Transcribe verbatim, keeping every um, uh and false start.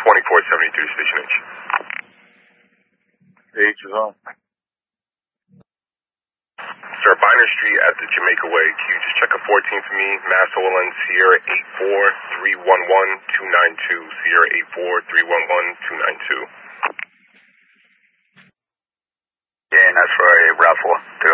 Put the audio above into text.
twenty-four seventy-three, Station H. H is on. Sir, Biner Street at the Jamaica Way. Can you just check a fourteen for me? Mass O L N Sierra eight four three one one two nine two. Sierra eight four three one one two nine two. Yeah, and that's for a Route four.